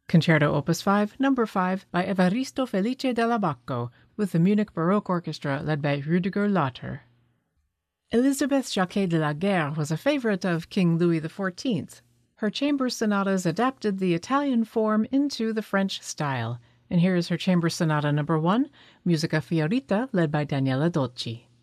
Concerto Opus 5, Number 5 by Evaristo Felice della Bacco with the Munich Baroque Orchestra led by Rüdiger Lauter. Elisabeth Jacquet de la Guerre was a favorite of King Louis XIV. Her chamber sonatas adapted the Italian form into the French style, and here is her chamber sonata number 1, Musica Fiorita, led by Daniela Dolci.